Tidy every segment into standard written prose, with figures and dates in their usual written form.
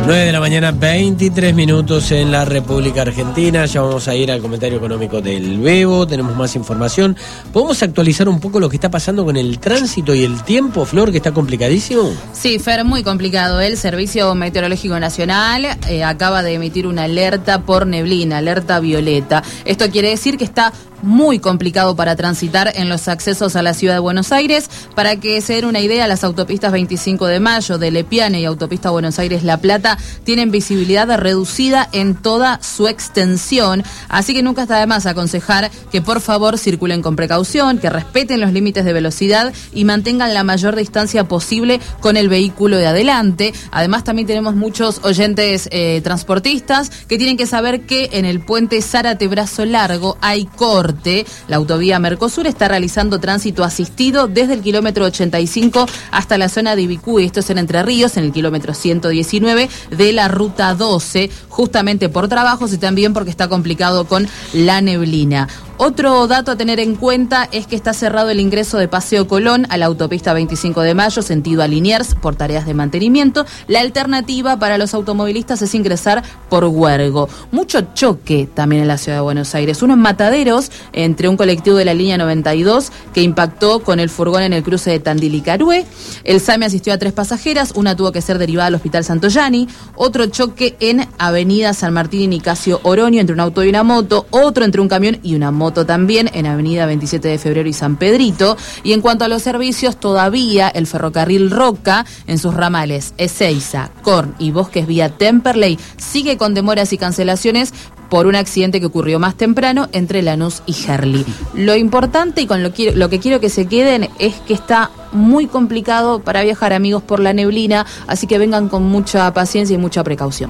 9 de la mañana, 23 minutos en la República Argentina. Ya vamos a ir al comentario económico del Bebo. Tenemos más información. ¿Podemos actualizar un poco lo que está pasando con el tránsito y el tiempo, Flor, que está complicadísimo? Sí, Fer, muy complicado. El Servicio Meteorológico Nacional acaba de emitir una alerta por neblina, alerta violeta. Esto quiere decir que está muy complicado para transitar en los accesos a la ciudad de Buenos Aires. Para que se den una idea, las autopistas 25 de Mayo, de Lepiane y autopista Buenos Aires-La Plata tienen visibilidad reducida en toda su extensión, así que nunca está de más aconsejar que por favor circulen con precaución, que respeten los límites de velocidad y mantengan la mayor distancia posible con el vehículo de adelante. Además también tenemos muchos oyentes transportistas que tienen que saber que en el puente Zárate-Brazo Largo hay corte. La autovía Mercosur está realizando tránsito asistido desde el kilómetro 85 hasta la zona de Ibicuy, esto es en Entre Ríos, en el kilómetro 119 de la ruta 12, justamente por trabajos y también porque está complicado con la neblina. Otro dato a tener en cuenta es que está cerrado el ingreso de Paseo Colón a la autopista 25 de Mayo, sentido a Liniers, por tareas de mantenimiento. La alternativa para los automovilistas es ingresar por Huergo. Mucho choque también en la ciudad de Buenos Aires. Uno en Mataderos, entre un colectivo de la línea 92 que impactó con el furgón en el cruce de Tandil y Carué. El SAME asistió a 3 pasajeras, una tuvo que ser derivada al Hospital Santoyani. Otro choque en Avenida San Martín y Nicasio Oroño, entre un auto y una moto. Otro entre un camión y una moto también en Avenida 27 de Febrero y San Pedrito. Y en cuanto a los servicios, todavía el ferrocarril Roca en sus ramales Ezeiza, Korn y Bosques vía Temperley sigue con demoras y cancelaciones por un accidente que ocurrió más temprano entre Lanús y Herli. Lo importante y con lo que quiero que se queden es que está muy complicado para viajar, amigos, por la neblina, así que vengan con mucha paciencia y mucha precaución.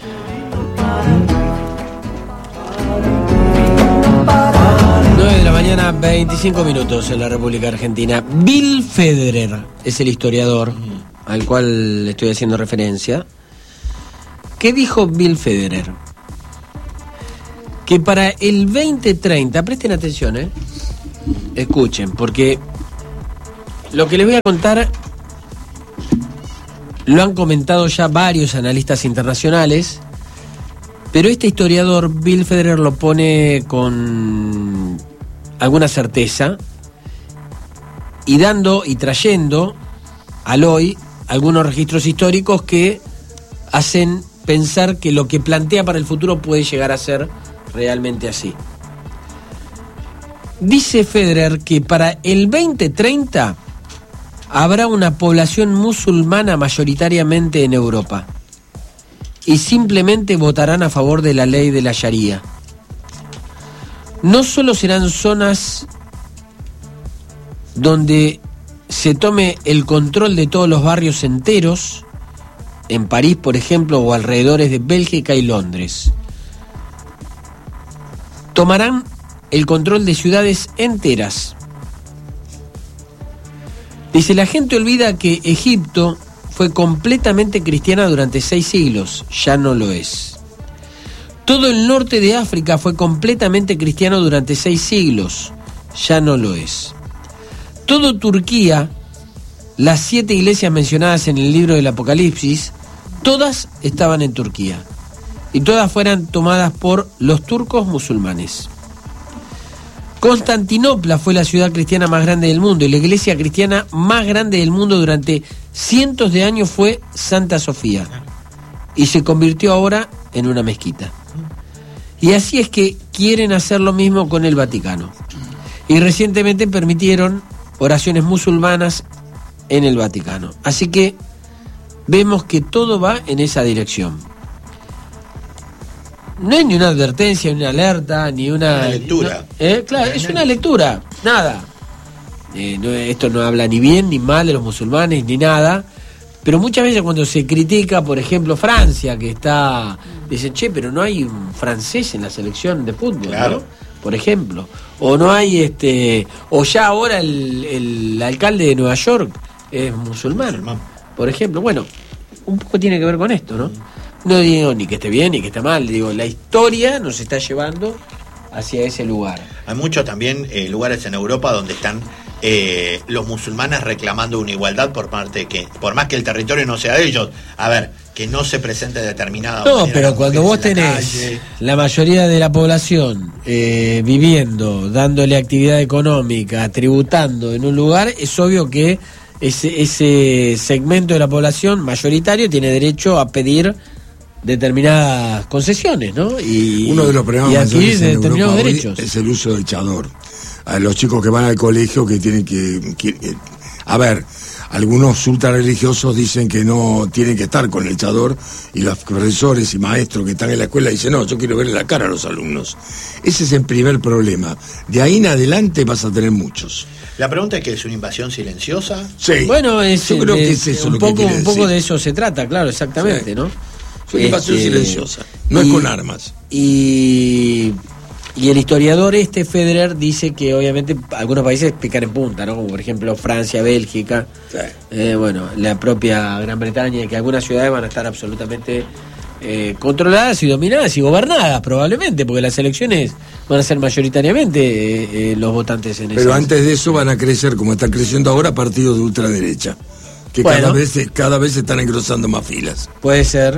Mañana 25 minutos en la República Argentina. Bill Federer es el historiador al cual estoy haciendo referencia. ¿Qué dijo Bill Federer? Que para el 2030, presten atención, escuchen, porque lo que les voy a contar lo han comentado ya varios analistas internacionales, pero este historiador, Bill Federer, lo pone con alguna certeza y dando y trayendo al hoy algunos registros históricos que hacen pensar que lo que plantea para el futuro puede llegar a ser realmente así. Dice Federer que para el 2030 habrá una población musulmana mayoritariamente en Europa y simplemente votarán a favor de la ley de la Sharia. No solo serán zonas donde se tome el control de todos los barrios enteros, en París, por ejemplo, o alrededores de Bélgica y Londres. Tomarán el control de ciudades enteras. Dice, la gente olvida que Egipto fue completamente cristiana durante 6 siglos, ya no lo es. Todo el norte de África fue completamente cristiano durante 6 siglos, ya no lo es. Todo Turquía, las 7 iglesias mencionadas en el libro del Apocalipsis, todas estaban en Turquía. Y todas fueron tomadas por los turcos musulmanes. Constantinopla fue la ciudad cristiana más grande del mundo y la iglesia cristiana más grande del mundo durante cientos de años fue Santa Sofía. Y se convirtió ahora en una mezquita. Y así es que quieren hacer lo mismo con el Vaticano. Y recientemente permitieron oraciones musulmanas en el Vaticano. Así que vemos que todo va en esa dirección. No hay ni una advertencia, ni una alerta, ni una lectura. Claro, es una lectura, nada. Esto no habla ni bien ni mal de los musulmanes, ni nada. Pero muchas veces cuando se critica, por ejemplo, Francia, que está... Dicen, che, pero no hay un francés en la selección de fútbol, claro, ¿no? Por ejemplo. O no hay, o ya ahora el alcalde de Nueva York es musulmán, por ejemplo. Bueno, un poco tiene que ver con esto, ¿no? No digo ni que esté bien ni que esté mal, digo, la historia nos está llevando hacia ese lugar. Hay muchos también lugares en Europa donde están los musulmanes reclamando una igualdad por parte de que, por más que el territorio no sea de ellos, a ver, que no se presente determinada No, manera pero las cuando mujeres vos en la tenés calle. la mayoría de la población viviendo, dándole actividad económica, tributando en un lugar, es obvio que ese segmento de la población mayoritario tiene derecho a pedir determinadas concesiones, ¿no? Y uno de los problemas y mayores adquirir en determinados Europa hoy derechos. es el uso del chador. A los chicos que van al colegio que tienen que a ver, algunos ultrarreligiosos dicen que no tienen que estar con el chador, y los profesores y maestros que están en la escuela dicen, no, yo quiero verle la cara a los alumnos. Ese es el primer problema. De ahí en adelante vas a tener muchos. La pregunta es que es una invasión silenciosa. Sí. Bueno, yo creo que es eso un lo que poco, quiere un poco decir. de eso se trata, claro, exactamente, Sí. ¿no? Es una invasión silenciosa, no es con armas. Y el historiador Federer dice que obviamente algunos países pican en punta, ¿no? Como por ejemplo Francia, Bélgica, Sí. bueno, la propia Gran Bretaña, que algunas ciudades van a estar absolutamente controladas y dominadas y gobernadas probablemente, porque las elecciones van a ser mayoritariamente los votantes en Pero antes de eso van a crecer, como están creciendo ahora, partidos de ultraderecha, que Bueno. cada vez están engrosando más filas. Puede ser.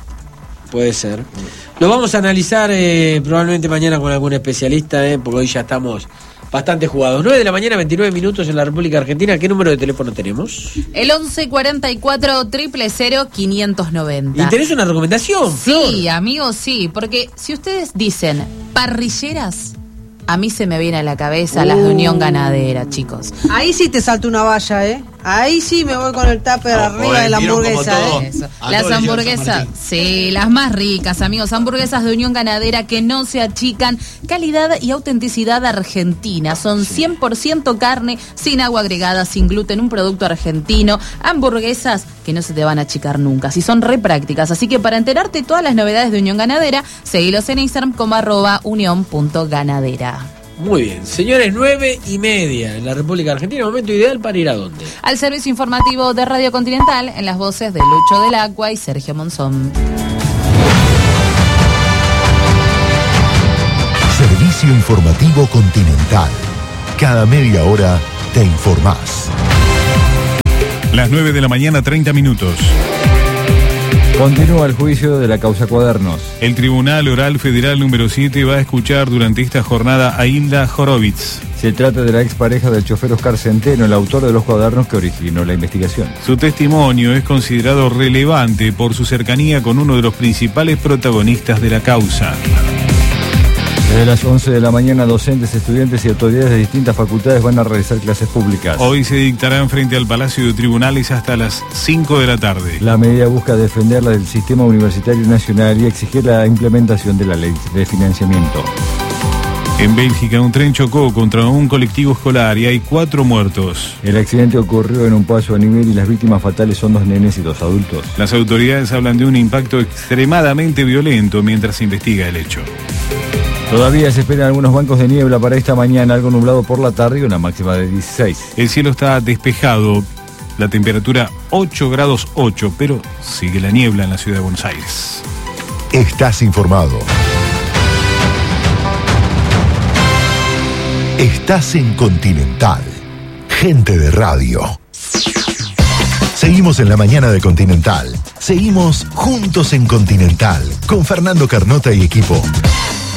Lo vamos a analizar probablemente mañana con algún especialista, porque hoy ya estamos bastante jugados. 9 de la mañana, 29 minutos en la República Argentina. ¿Qué número de teléfono tenemos? El 1144 000 590. ¿Y tenés una recomendación, Flor? Sí, amigos, sí, porque si ustedes dicen parrilleras, a mí se me viene a la cabeza las de Unión Ganadera, chicos. Ahí sí te salta una valla, ¿eh? Ahí sí me voy con el tupper arriba de la ¿vieron cómo hamburguesa, todo? ¿eh? Eso. A Las todos les lleva San hamburguesas, Martín. sí, las más ricas, amigos. Hamburguesas de Unión Ganadera que no se achican. Calidad y autenticidad argentina. Son 100% carne, sin agua agregada, sin gluten, un producto argentino. Hamburguesas que no se te van a achicar nunca. Si son re prácticas. Así que para enterarte de todas las novedades de Unión Ganadera, seguilos en Instagram como @unión.ganadera. Muy bien, señores, 9:30 en la República Argentina. Momento ideal para ir a dónde. Al servicio informativo de Radio Continental, en las voces de Lucho del Agua y Sergio Monzón. Servicio informativo Continental. Cada media hora te informás. Las 9 de la mañana, 30 minutos. Continúa el juicio de la causa Cuadernos. El Tribunal Oral Federal número 7 va a escuchar durante esta jornada a Hilda Horowitz. Se trata de la expareja del chofer Oscar Centeno, el autor de los cuadernos que originó la investigación. Su testimonio es considerado relevante por su cercanía con uno de los principales protagonistas de la causa. Desde las 11 de la mañana, docentes, estudiantes y autoridades de distintas facultades van a realizar clases públicas. Hoy se dictarán frente al Palacio de Tribunales hasta las 5 de la tarde. La medida busca defenderla del sistema universitario nacional y exigir la implementación de la ley de financiamiento. En Bélgica, un tren chocó contra un colectivo escolar y hay 4 muertos. El accidente ocurrió en un paso a nivel y las víctimas fatales son 2 nenes y 2 adultos. Las autoridades hablan de un impacto extremadamente violento mientras se investiga el hecho. Todavía se esperan algunos bancos de niebla para esta mañana, algo nublado por la tarde y una máxima de 16. El cielo está despejado, la temperatura 8 grados 8, pero sigue la niebla en la ciudad de Buenos Aires. Estás informado. Estás en Continental. Gente de radio. Seguimos en la mañana de Continental. Seguimos juntos en Continental con Fernando Carnota y equipo.